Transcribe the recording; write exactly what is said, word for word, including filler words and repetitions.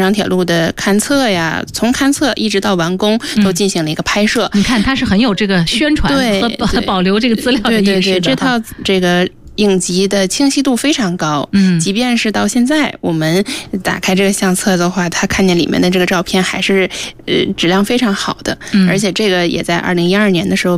昌铁路的勘测呀，从勘测一直到完工都进行了一个拍摄。 嗯、你看，它是很有这个宣传和和保留这个资料的意识的。 对对对，这套这个影集的清晰度非常高，嗯，即便是到现在我们打开这个相册的话，它看见里面的这个照片还是呃质量非常好的，嗯，而且这个也在二零一二年的时候